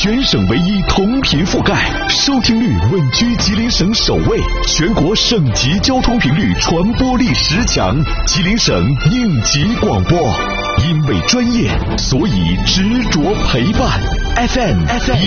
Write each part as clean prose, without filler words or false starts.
全省唯一同频覆盖，收听率稳居吉林省首位，全国省级交通频率传播力10强，吉林省应急广播。因为专业，所以执着陪伴。FM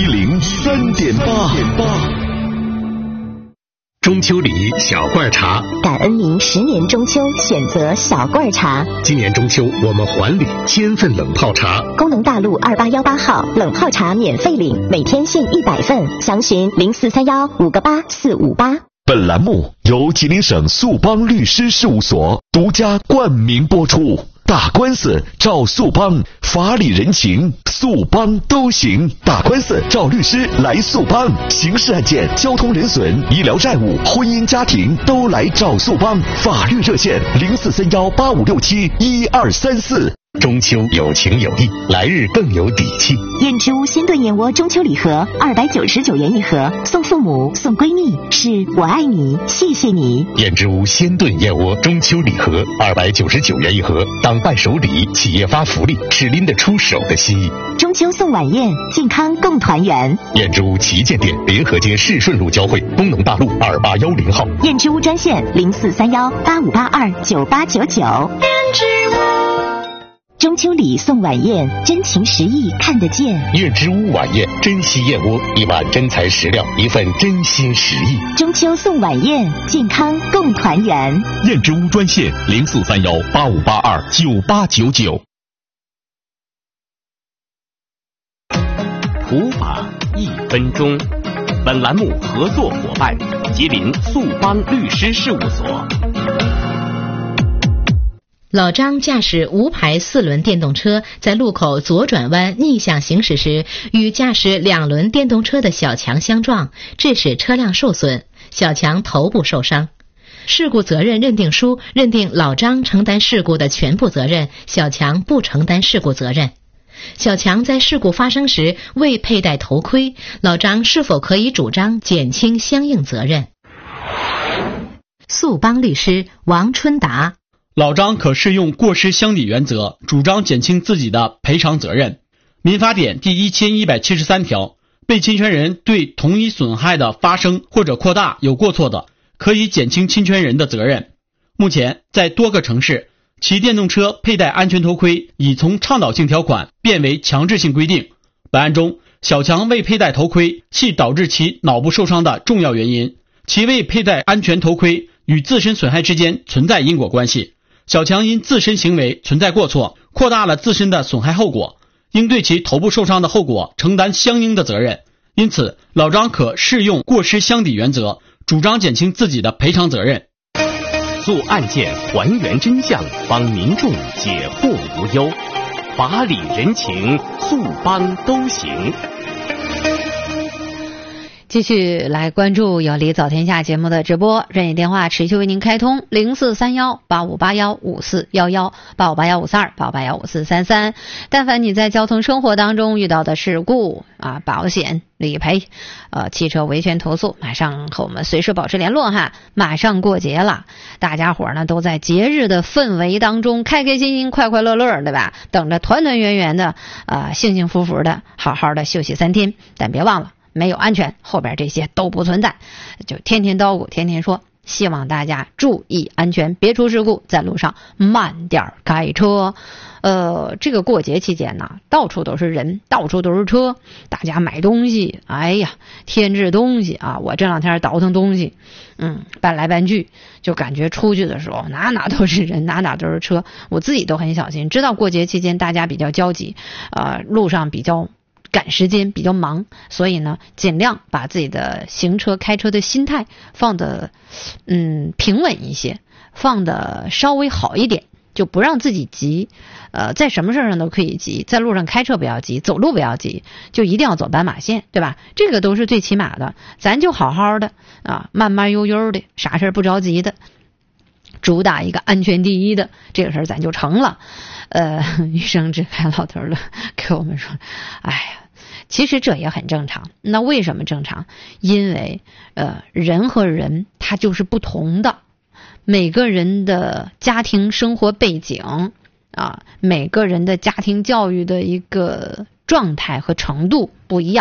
103.8。 中秋礼小罐茶， 感恩您10年中秋选择小罐茶。 今年中秋我们还礼1000份冷泡茶。 工农大路2818号冷泡茶免费领，每天限100份，详询0431-58458。 本栏目由吉林省速邦律师事务所独家冠名播出。打官司找速邦，法理人情速邦都行。打官司找律师来速邦，刑事案件、交通人损、医疗债务、婚姻家庭都来找速邦。法律热线043185671234。 中秋有情有义，来日更有底气。 燕之屋鲜炖燕窝中秋礼盒299元一盒，送父母送闺蜜，是我爱你谢谢你。 燕之屋鲜炖燕窝中秋礼盒299元一盒，当伴手礼，企业发福利，是拎得出手的心意。 中秋送晚宴，健康共团圆。 燕之屋旗舰店联合街市顺路交汇，工农大路2810号。 燕之屋专线0431-8582-9899。燕之屋。中秋礼送晚宴，真情实意看得见。 燕之屋晚宴，珍稀燕窝，1碗真材实料，一份真心实意。 中秋送晚宴，健康共团圆。 燕之屋专线0431-8582-9899。 普法1分钟。本栏目合作伙伴：吉林速邦律师事务所。 老张驾驶无牌4轮电动车在路口左转弯逆向行驶时，与驾驶2轮电动车的小强相撞，致使车辆受损，小强头部受伤。事故责任认定书认定老张承担事故的全部责任，小强不承担事故责任。小强在事故发生时未佩戴头盔，老张是否可以主张减轻相应责任？速邦律师王春达。 老张可适用过失相抵原则，主张减轻自己的赔偿责任。民法典第1173条，被侵权人对同一损害的发生或者扩大有过错的，可以减轻侵权人的责任。目前在多个城市，骑电动车佩戴安全头盔已从倡导性条款变为强制性规定。本案中，小强未佩戴头盔系导致其脑部受伤的重要原因，其未佩戴安全头盔与自身损害之间存在因果关系。小强因自身行为存在过错，扩大了自身的损害后果，应对其头部受伤的后果承担相应的责任。因此，老张可适用过失相抵原则，主张减轻自己的赔偿责任。 诉案件还原真相，帮民众解惑无忧，法理人情速邦都行。 继续来关注有理走天下节目的直播，任意电话持续为您开通0431-8581-5411 8581-52-8581-5433。但凡你在交通生活当中遇到的事故保险理赔汽车维权投诉，马上和我们随时保持联络哈。马上过节了，大家伙呢都在节日的氛围当中开开心心快快乐乐，对吧？等着团团圆圆的幸幸福福的好好的休息3天。但别忘了，没有安全，后边这些都不存在。就天天叨咕，天天说，希望大家注意安全，别出事故，在路上慢点开车。这个过节期间呢，到处都是人，到处都是车，大家买东西，哎呀，添置东西我这两天倒腾东西，搬来搬去，就感觉出去的时候哪哪都是人，哪哪都是车。我自己都很小心，知道过节期间大家比较焦急，路上比较赶时间，比较忙，所以呢尽量把自己的行车开车的心态放得平稳一些，放得稍微好一点，就不让自己急。在什么事上都可以急，在路上开车不要急，走路不要急，就一定要走斑马线，对吧？这个都是最起码的，咱就好好的慢慢悠悠的，啥事不着急的，主打一个安全第一的，这个事儿咱就成了。余生只看老头了，给我们说，哎呀，其实这也很正常。那为什么正常？因为人和人他就是不同的，每个人的家庭生活背景每个人的家庭教育的一个状态和程度不一样。